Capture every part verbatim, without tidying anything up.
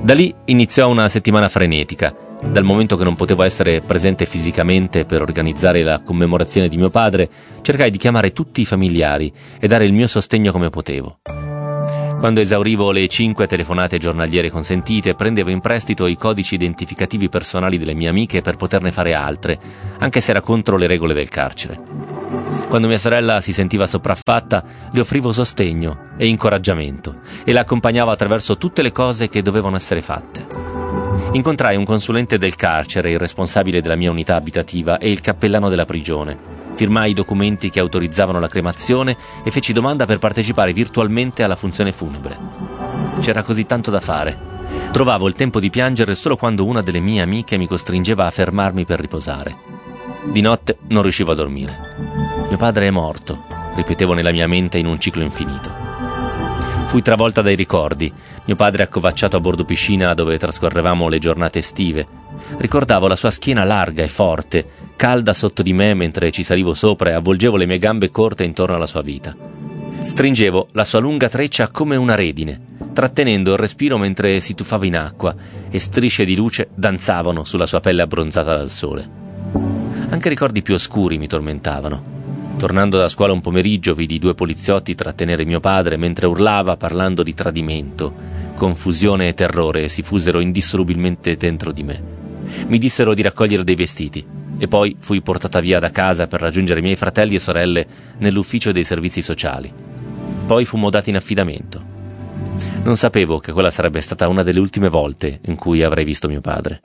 Da lì iniziò una settimana frenetica. Dal momento che non potevo essere presente fisicamente per organizzare la commemorazione di mio padre, cercai di chiamare tutti i familiari e dare il mio sostegno come potevo. Quando esaurivo le cinque telefonate giornaliere consentite, prendevo in prestito i codici identificativi personali delle mie amiche per poterne fare altre, anche se era contro le regole del carcere. Quando mia sorella si sentiva sopraffatta, le offrivo sostegno e incoraggiamento e la accompagnavo attraverso tutte le cose che dovevano essere fatte. Incontrai un consulente del carcere, il responsabile della mia unità abitativa e il cappellano della prigione. Firmai i documenti che autorizzavano la cremazione e feci domanda per partecipare virtualmente alla funzione funebre. C'era così tanto da fare. Trovavo il tempo di piangere solo quando una delle mie amiche mi costringeva a fermarmi per riposare. Di notte non riuscivo a dormire. Mio padre è morto, ripetevo nella mia mente in un ciclo infinito. Fui travolta dai ricordi. Mio padre accovacciato a bordo piscina dove trascorrevamo le giornate estive. Ricordavo la sua schiena larga e forte, calda sotto di me mentre ci salivo sopra e avvolgevo le mie gambe corte intorno alla sua vita. Stringevo la sua lunga treccia come una redine, trattenendo il respiro mentre si tuffava in acqua e strisce di luce danzavano sulla sua pelle abbronzata dal sole. Anche ricordi più oscuri mi tormentavano. Tornando da scuola un pomeriggio vidi due poliziotti trattenere mio padre mentre urlava parlando di tradimento. Confusione e terrore si fusero indissolubilmente dentro di me. Mi dissero di raccogliere dei vestiti e poi fui portata via da casa per raggiungere i miei fratelli e sorelle nell'ufficio dei servizi sociali. Poi fummo dati in affidamento. Non sapevo che quella sarebbe stata una delle ultime volte in cui avrei visto mio padre.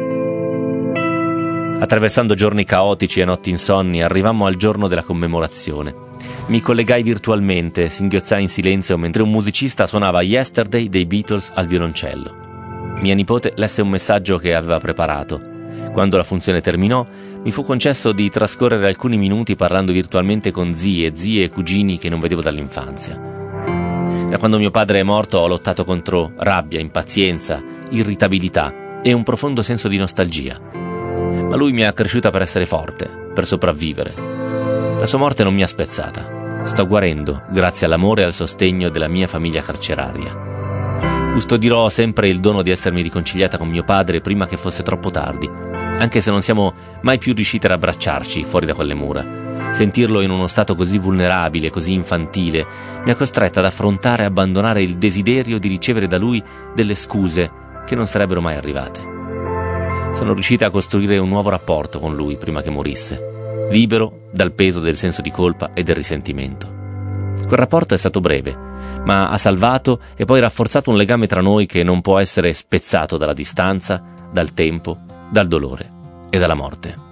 Attraversando giorni caotici e notti insonni, arrivammo al giorno della commemorazione. Mi collegai virtualmente, singhiozzai in silenzio mentre un musicista suonava Yesterday dei Beatles al violoncello. Mia nipote lesse un messaggio che aveva preparato. Quando la funzione terminò, mi fu concesso di trascorrere alcuni minuti parlando virtualmente con zie, zie e cugini che non vedevo dall'infanzia. Da quando mio padre è morto ho lottato contro rabbia, impazienza, irritabilità e un profondo senso di nostalgia. Ma lui mi ha cresciuta per essere forte, per sopravvivere. La sua morte non mi ha spezzata. Sto guarendo grazie all'amore e al sostegno della mia famiglia carceraria. Custodirò sempre il dono di essermi riconciliata con mio padre prima che fosse troppo tardi, anche se non siamo mai più riusciti ad abbracciarci fuori da quelle mura. Sentirlo in uno stato così vulnerabile, così infantile, mi ha costretta ad affrontare e abbandonare il desiderio di ricevere da lui delle scuse che non sarebbero mai arrivate. Sono riuscita a costruire un nuovo rapporto con lui prima che morisse, libero dal peso del senso di colpa e del risentimento. Quel rapporto è stato breve, ma ha salvato e poi rafforzato un legame tra noi che non può essere spezzato dalla distanza, dal tempo, dal dolore e dalla morte.